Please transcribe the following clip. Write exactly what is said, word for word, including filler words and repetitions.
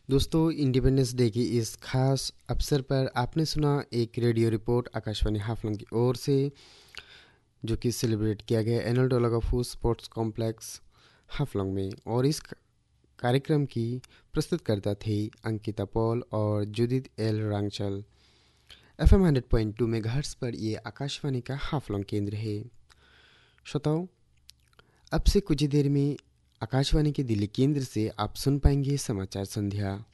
दोस्तों, independence day की इस खास अवसर पर आपने सुना एक रेडियो रिपोर्ट आकाशवाणी हाफलंग की ओर से, जो कि सेलिब्रेट किया गया एनुअल डोलागाफू स्पोर्ट्स कॉम्प्लेक्स हाफलंग में। और इस कार्यक्रम की प्रस्तुतकर्ता थे अंकिता पॉल और जुदित L रांगचल। F am hundred point two megahertz पर ये आकाशवाणी का हाफलंग केंद्र है। श्रोताओं, अब से कुछ ही देर में आकाशवाणी के दिल्ली केंद्र से आप सुन पाएंगे समाचार संध्या।